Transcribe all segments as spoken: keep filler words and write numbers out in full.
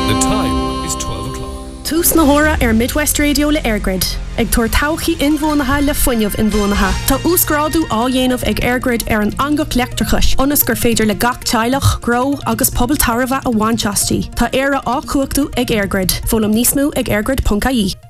The time is twelve o'clock. Tús na hóra ar Midwest Radio le Airgrid. Ag tuair tauchaí inmhónatha le fuinneamh inmhónatha. Tá úscrádú á dhéanamh ag Airgrid ar an angach leachtrachais. Ionas gur féidir le gach teilech, gro agus pobl tarbha a bhainteastí. Tá éire á cuachtú ag Airgrid. Fólam níos mó ag airgrid dot I E.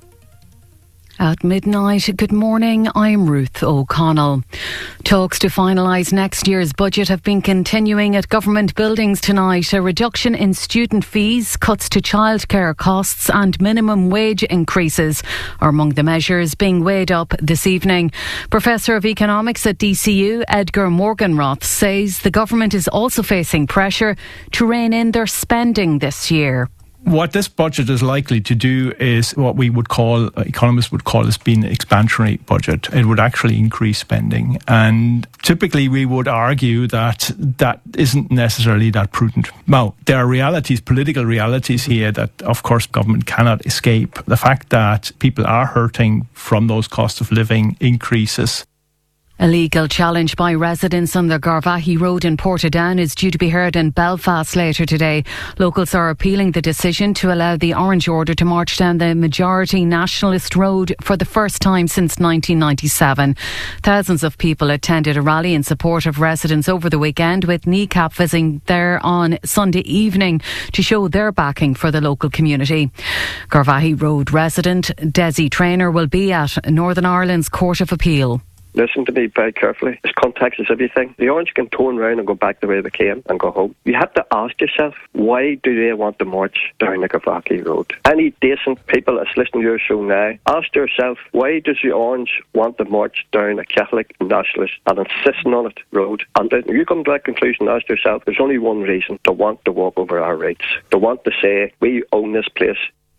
At midnight, good morning, I'm Ruth O'Connell. Talks to finalise next year's budget have been continuing at government buildings tonight. A reduction in student fees, cuts to childcare costs and minimum wage increases are among the measures being weighed up this evening. Professor of Economics at D C U, Edgar Morganroth, says the government is also facing pressure to rein in their spending this year. What this budget is likely to do is what we would call, economists would call as being an expansionary budget. It would actually increase spending. And typically we would argue that that isn't necessarily that prudent. Now, there are realities, political realities here that, of course, government cannot escape. The fact that people are hurting from those cost of living increases. A legal challenge by residents on the Garvaghey Road in Portadown is due to be heard in Belfast later today. Locals are appealing the decision to allow the Orange Order to march down the majority nationalist road for the first time since nineteen ninety-seven. Thousands of people attended a rally in support of residents over the weekend, with N E C A P visiting there on Sunday evening to show their backing for the local community. Garvaghey Road resident Desi Traynor will be at Northern Ireland's Court of Appeal. Listen to me very carefully. This context is everything. The Orange can turn around and go back the way they came and go home. You have to ask yourself, why do they want to march down the Garvaghey Road? Any decent people that's listening to your show now, ask yourself, why does the Orange want to march down a Catholic nationalist and insisting on it road? And if you come to that conclusion, ask yourself, there's only one reason: to want to walk over our rights, to want to say, we own this place.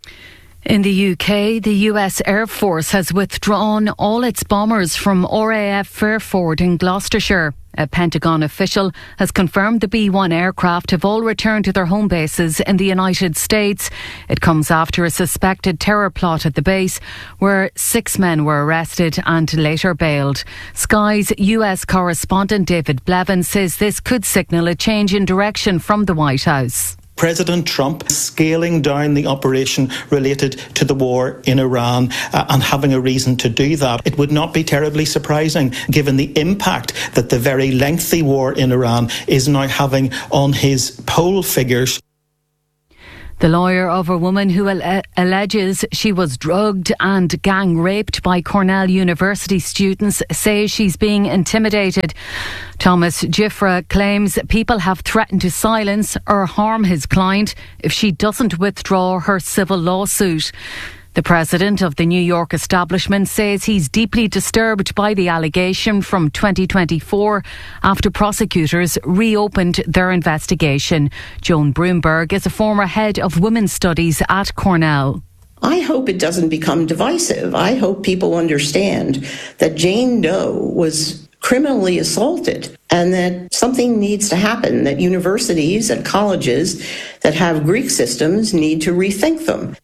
In the U K, the U S Air Force has withdrawn all its bombers from R A F Fairford in Gloucestershire. A Pentagon official has confirmed the B one aircraft have all returned to their home bases in the United States. It comes after a suspected terror plot at the base, where six men were arrested and later bailed. Sky's U S correspondent David Blevins says this could signal a change in direction from the White House. President Trump scaling down the operation related to the war in Iran uh, and having a reason to do that. It would not be terribly surprising given the impact that the very lengthy war in Iran is now having on his poll figures. The lawyer of a woman who alle- alleges she was drugged and gang raped by Cornell University students says she's being intimidated. Thomas Giffra claims people have threatened to silence or harm his client if she doesn't withdraw her civil lawsuit. The president of the New York establishment says he's deeply disturbed by the allegation from twenty twenty-four after prosecutors reopened their investigation. Joan Broomberg is a former head of women's studies at Cornell. I hope it doesn't become divisive. I hope people understand that Jane Doe was criminally assaulted and that something needs to happen, that universities and colleges that have Greek systems need to rethink them.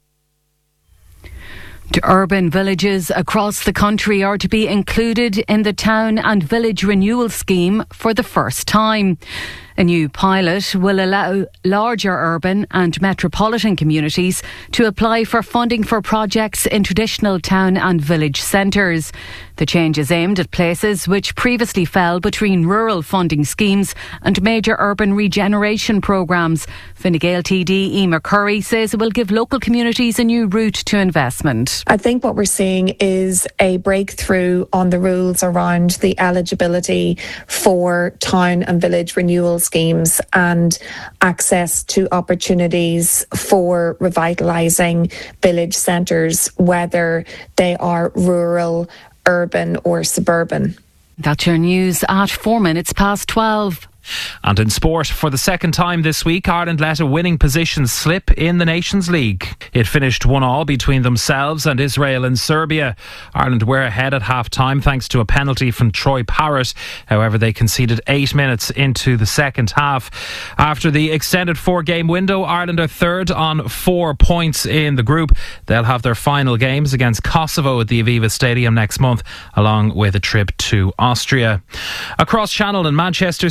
Urban villages across the country are to be included in the Town and Village Renewal Scheme for the first time. A new pilot will allow larger urban and metropolitan communities to apply for funding for projects in traditional town and village centres. The change is aimed at places which previously fell between rural funding schemes and major urban regeneration programmes. Fine Gael T D Emer Curry says it will give local communities a new route to investment. I think what we're seeing is a breakthrough on the rules around the eligibility for town and village renewal schemes and access to opportunities for revitalising village centres, whether they are rural, urban or suburban. That's your news at four minutes past twelve. And in sport, for the second time this week, Ireland let a winning position slip in the Nations League. It finished one all between themselves and Israel and Serbia. Ireland were ahead at half-time thanks to a penalty from Troy Parrott. However, they conceded eight minutes into the second half. After the extended four-game window, Ireland are third on four points in the group. They'll have their final games against Kosovo at the Aviva Stadium next month, along with a trip to Austria. Across Channel and Manchester City have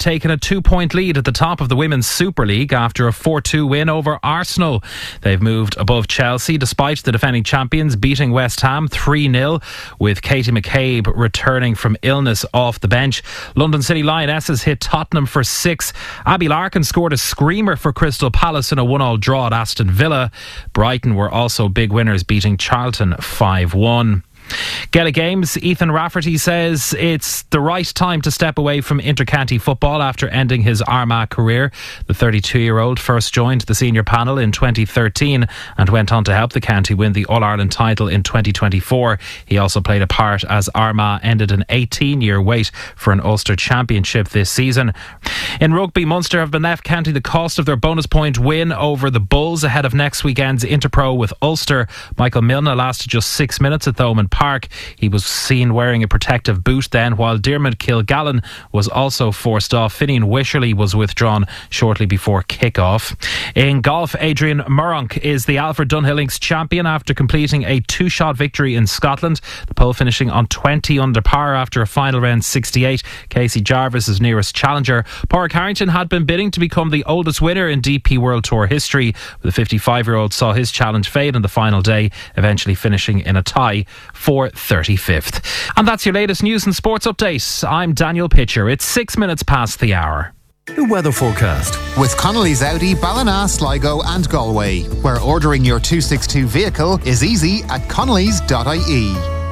taken a two-point lead at the top of the Women's Super League after a four two win over Arsenal. They've moved above Chelsea despite the defending champions beating West Ham three nil, with Katie McCabe returning from illness off the bench. London City Lionesses hit Tottenham for six. Abby Larkin scored a screamer for Crystal Palace in a one-all draw at Aston Villa. Brighton were also big winners, beating Charlton five one. Gaelic Games, Ethan Rafferty says it's the right time to step away from intercounty football after ending his Armagh career. The thirty-two-year-old first joined the senior panel in twenty thirteen and went on to help the county win the All-Ireland title in twenty twenty-four. He also played a part as Armagh ended an eighteen-year wait for an Ulster Championship this season. In rugby, Munster have been left counting the cost of their bonus point win over the Bulls ahead of next weekend's Interpro with Ulster. Michael Milne lasted just six minutes at Thomond Park. He was seen wearing a protective boot then, while Diarmuid Kilgallen was also forced off. Finian Wisherley was withdrawn shortly before kick-off. In golf, Adrian Murronk is the Alfred Dunhill Links champion after completing a two-shot victory in Scotland. The pole finishing on twenty under par after a final round sixty-eight. Casey Jarvis is nearest challenger. Pádraig Harrington had been bidding to become the oldest winner in D P World Tour history. The fifty-five-year-old saw his challenge fade on the final day, eventually finishing in a tie for thirty-fifth. And that's your latest news and sports update. I'm Daniel Pitcher. It's six minutes past the hour. The weather forecast with Connolly's Audi, Ballina, Sligo and Galway, where ordering your two sixty-two vehicle is easy at connellys dot I E.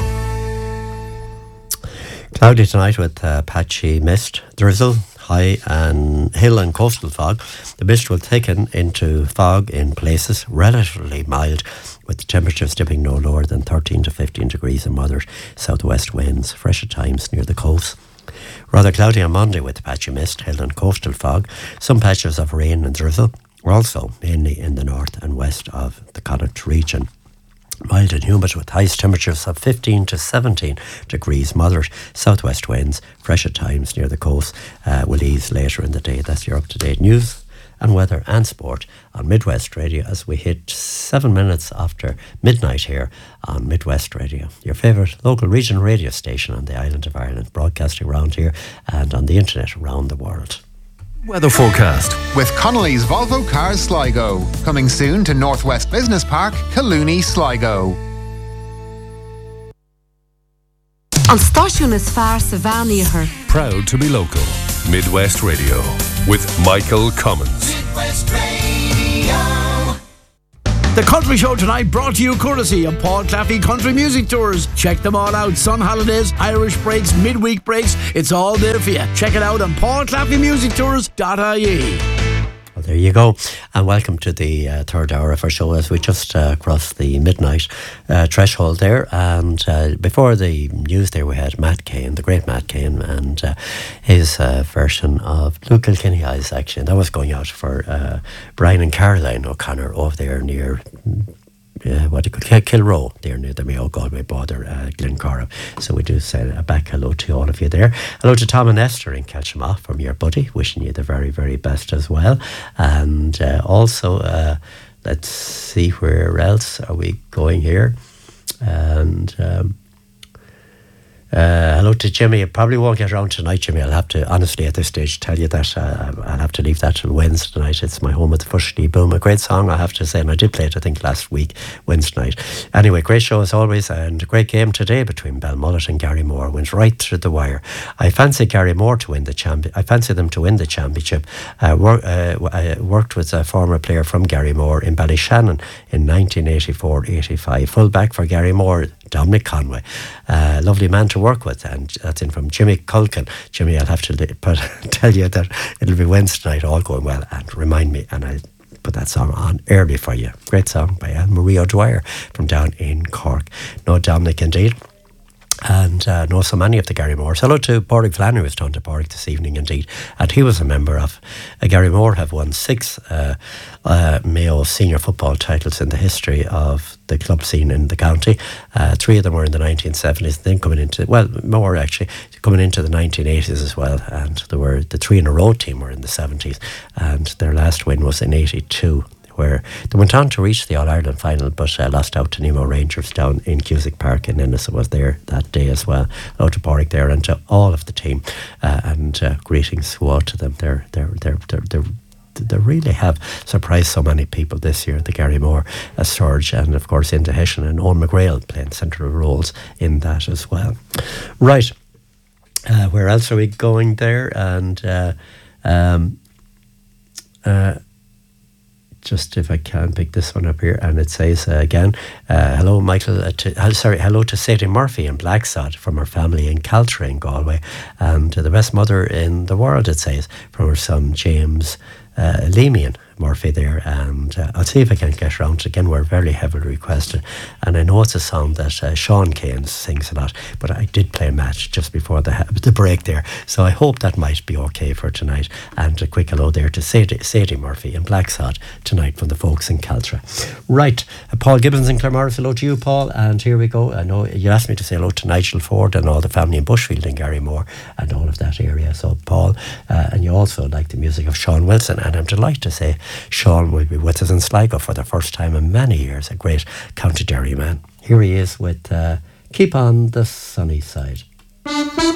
Cloudy tonight with uh, patchy mist, drizzle, high and hill and coastal fog. The mist will thicken into fog in places, relatively mild, with the temperatures dipping no lower than thirteen to fifteen degrees and moderate southwest winds, fresh at times near the coast. Rather cloudy on Monday with patchy mist, hill and coastal fog. Some patches of rain and drizzle, also mainly in the north and west of the Connacht region. Mild and humid with highest temperatures of fifteen to seventeen degrees, moderate southwest winds, fresh at times near the coast, uh, will ease later in the day. That's your up-to-date news and weather and sport on Midwest Radio as we hit seven minutes after midnight here on Midwest Radio, your favourite local regional radio station on the island of Ireland, broadcasting around here and on the internet around the world. Weather forecast with Connolly's Volvo Cars Sligo, coming soon to Northwest Business Park, Collooney, Sligo. An stáisiún is fearr sa bhean. Proud to be local. Midwest Radio with Michael Cummins. Midwest Radio. The Country Show tonight brought to you courtesy of Paul Claffey Country Music Tours. Check them all out. Sun holidays, Irish breaks, midweek breaks. It's all there for you. Check it out on paul claffey music tours dot I E. Well, there you go. And welcome to the uh, third hour of our show as we just uh, crossed the midnight uh, threshold there. And uh, before the news there, we had Matt Cain, the great Matt Cain, and uh, his uh, version of Blue Kilkenny Eyes, actually. And that was going out for uh, Brian and Caroline O'Connor over there near... Uh, what do you call it? Kilroe, there near the Mayo Galway border, uh, Glencorrib. So we do say a back hello to all of you there. Hello to Tom and Esther in Kelchamaugh from your buddy, wishing you the very, very best as well. And uh, also, uh, let's see, where else are we going here? And um, uh, hello to Jimmy. I probably won't get around tonight, Jimmy. I'll have to, honestly, at this stage, tell you that uh, I'll have to leave that till Wednesday night. It's My Home at the Fushly Boom. A great song, I have to say, and I did play it, I think, last week, Wednesday night. Anyway, great show as always, and a great game today between Belmullet and Garrymore. Went right through the wire. I fancy Garrymore to win the champion. I fancy them to win the championship. Uh, wor- uh, I worked with a former player from Garrymore in Ballyshannon in nineteen eighty-four eighty-five. Full back for Garrymore, Dominic Conway. Uh, lovely man to work with, and that's in from Jimmy Culkin. Jimmy, I'll have to li- but tell you that it'll be Wednesday night, all going well, and remind me, and I'll put that song on early for you. Great song by Anne Marie O'Dwyer from down in Cork. No Dominic indeed. And uh, know so many of the Garrymores. Hello to Pádraig Flannery, who was down to Pádraig this evening indeed, and he was a member of uh, Garrymore have won six uh, uh, Mayo senior football titles in the history of the club scene in the county. Uh, three of them were in the nineteen seventies, then coming into, well, more actually, coming into the nineteen eighties as well, and there were the three in a row team were in the seventies, and their last win was in eighty-two where they went on to reach the All-Ireland final, but uh, lost out to Nemo Rangers down in Cusack Park in Ennis. I was there that day as well. Hello to Porrick there and to all of the team, uh, and uh, greetings go out to them. They're, they're, they're, they're, they're They really have surprised so many people this year. The Gary Moore uh, surge, and of course into Hessian and Owen McGrail playing central roles in that as well. Right, uh, where else are we going there? And uh, um, uh, just if I can pick this one up here, and it says uh, again, uh, hello Michael, uh, to, uh, sorry, hello to Sadie Murphy in Blacksod from her family in Caltray in Galway, and uh, the best mother in the world, it says, from her son James Uh, Lemian Murphy there, and uh, I'll see if I can get around to it. Again, we're very heavily requested, and I know it's a song that uh, Sean Kane sings a lot, but I did play a match just before the the break there, so I hope that might be okay for tonight. And a quick hello there to Sadie, Sadie Murphy in Blacksod tonight from the folks in Caltra. Right, uh, Paul Gibbons in Claremorris, hello to you, Paul, and here we go. I know you asked me to say hello to Nigel Ford and all the family in Bushfield and Gary Moore and all of that area, so Paul, uh, and you also like the music of Sean Wilson, and I'm delighted to say Sean will be with us in Sligo for the first time in many years, a great County Derry man. Here he is with uh, Keep on the Sunny Side.